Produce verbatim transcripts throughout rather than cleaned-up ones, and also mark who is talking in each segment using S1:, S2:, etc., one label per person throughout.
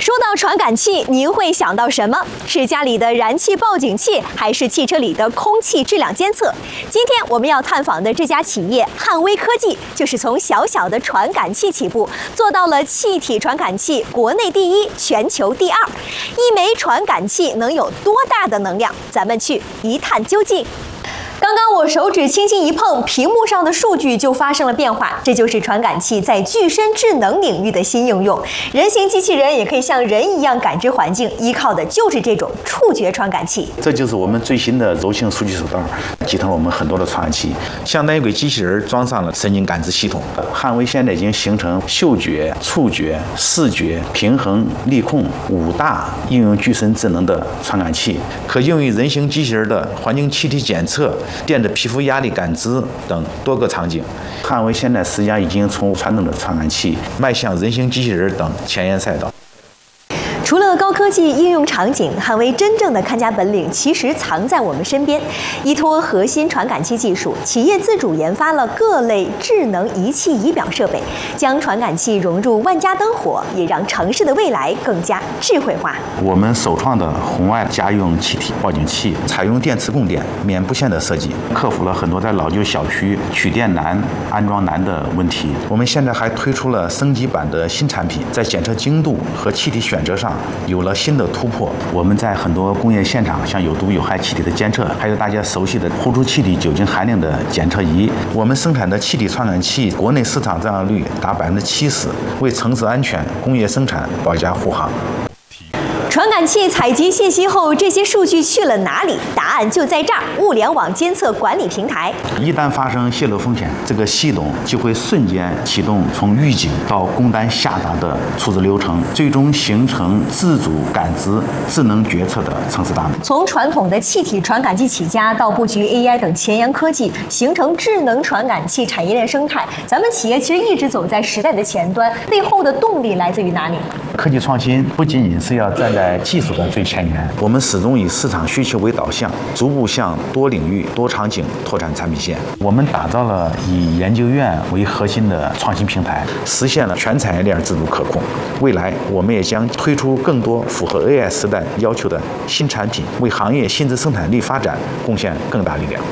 S1: 说到传感器，您会想到什么？是家里的燃气报警器，还是汽车里的空气质量监测？今天我们要探访的这家企业汉威科技，就是从小小的传感器起步，做到了气体传感器国内第一、全球第二。一枚传感器能有多大的能量？咱们去一探究竟。刚刚我手指轻轻一碰，屏幕上的数据就发生了变化，这就是传感器在具身智能领域的新应用。人形机器人也可以像人一样感知环境，依靠的就是这种触觉传感器。
S2: 这就是我们最新的柔性数据手道，集成了我们很多的传感器，相当于给机器人装上了神经感知系统。汉威现在已经形成嗅觉、触觉、视觉、平衡、力控五大应用具身智能的传感器，可用于人形机器人的环境气体检测、电子皮肤压力感知等多个场景。汉威现在实际上已经从传统的传感器迈向人形机器人等前沿赛道。
S1: 除了高科技应用场景，汉威真正的看家本领其实藏在我们身边。依托核心传感器技术，企业自主研发了各类智能仪器仪表设备，将传感器融入万家灯火，也让城市的未来更加智慧化。
S2: 我们首创的红外家用气体报警器，采用电磁供电、免布线的设计，克服了很多在老旧小区取电难、安装难的问题。我们现在还推出了升级版的新产品，在检测精度和气体选择上有了新的突破。我们在很多工业现场，像有毒有害气体的监测，还有大家熟悉的呼出气体酒精含量的检测仪。我们生产的气体传感器国内市场占有率达百分之七十，为城市安全、工业生产保驾护航。
S1: 传感器采集信息后，这些数据去了哪里？答案就在这儿——物联网监测管理平台。
S2: 一旦发生泄露风险，这个系统就会瞬间启动从预警到工单下达的处置流程，最终形成自主感知、智能决策的城市大脑。
S1: 从传统的气体传感器起家，到布局 A I 等前沿科技，形成智能传感器产业链生态。咱们企业其实一直走在时代的前端，背后的动力来自于哪里？
S2: 科技创新不仅仅是要站在在技术的最前沿，我们始终以市场需求为导向，逐步向多领域、多场景拓展产品线。我们打造了以研究院为核心的创新平台，实现了全产业链自主可控。未来，我们也将推出更多符合 A I 时代要求的新产品，为行业新质生产力发展贡献更大力量。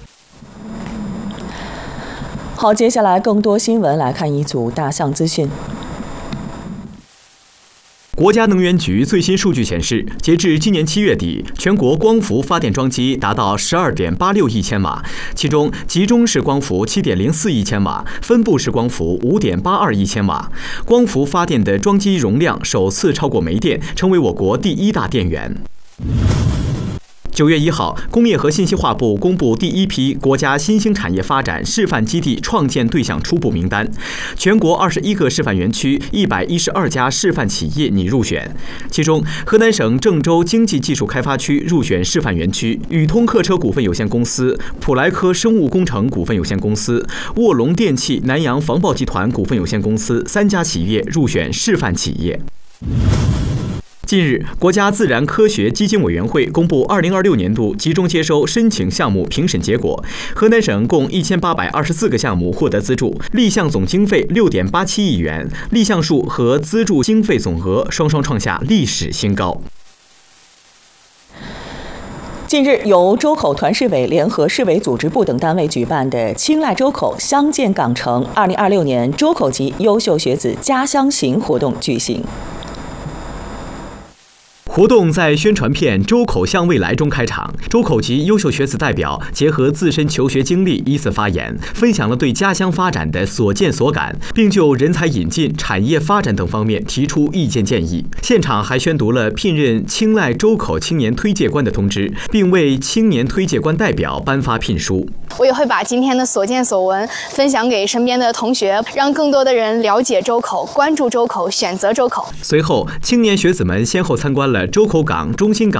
S3: 好，接下来更多新闻来看一组大项资讯。
S4: 国家能源局最新数据显示，截至今年七月底，全国光伏发电装机达到十二点八六亿千瓦，其中集中式光伏七点零四亿千瓦，分布式光伏五点八二亿千瓦。光伏发电的装机容量首次超过煤电，成为我国第一大电源。九月一号，工业和信息化部公布第一批国家新兴产业发展示范基地创建对象初步名单，全国二十一个示范园区，一百一十二家示范企业拟入选。其中，河南省郑州经济技术开发区入选示范园区，宇通客车股份有限公司、普莱科生物工程股份有限公司、卧龙电器南阳防爆集团股份有限公司三家企业入选示范企业。近日，国家自然科学基金委员会公布二零二六年度集中接收申请项目评审结果，河南省共一千八百二十四个项目获得资助，立项总经费六点八七亿元，立项数和资助经费总额双双创下历史新高。
S3: 近日，由周口团市委联合市委组织部等单位举办的“青睐周口，相见港城”二零二六年周口级优秀学子家乡行活动举行。
S4: 活动在宣传片《周口向未来》中开场，周口级优秀学子代表结合自身求学经历依次发言，分享了对家乡发展的所见所感，并就人才引进、产业发展等方面提出意见建议。现场还宣读了聘任青睐周口青年推介官的通知，并为青年推介官代表颁发聘书。
S5: 我也会把今天的所见所闻分享给身边的同学，让更多的人了解周口、关注周口、选择周口。
S4: 随后，青年学子们先后参观了周口港、中心港